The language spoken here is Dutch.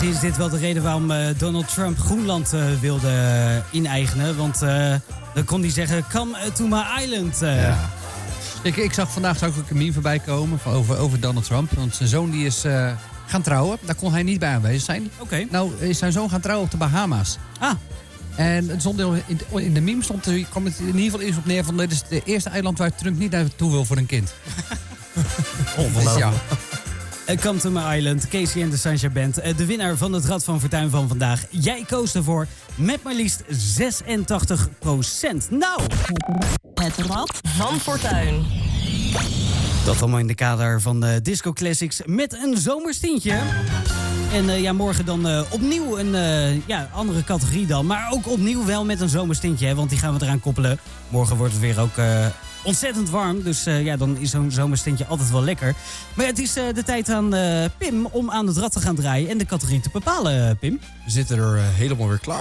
Misschien is dit wel de reden waarom Donald Trump Groenland wilde ineigenen. Want dan kon hij zeggen, come to my island. Ja. Ik zag vandaag ook een meme voorbij komen over Donald Trump. Want zijn zoon die is gaan trouwen. Daar kon hij niet bij aanwezig zijn. Oké. Nou is zijn zoon gaan trouwen op de Bahama's. Ah. En het stond in de meme kwam het in ieder geval eerst op neer van... dit is het eerste eiland waar Trump niet naartoe wil voor een kind. Ongelooflijk. Come to my island, Casey en de Sunshine Band. De winnaar van het Rad van Fortuin van vandaag. Jij koos ervoor met maar liefst 86%. Nou! Het Rad van Fortuin. Dat allemaal in de kader van Disco Classics met een zomerstintje. En morgen dan opnieuw een andere categorie dan. Maar ook opnieuw wel met een zomerstintje, hè, want die gaan we eraan koppelen. Morgen wordt het weer ook ontzettend warm. Dus dan is zo'n zomerstintje altijd wel lekker. Maar het is de tijd aan Pim om aan het rad te gaan draaien en de categorie te bepalen, Pim. We zitten er helemaal weer klaar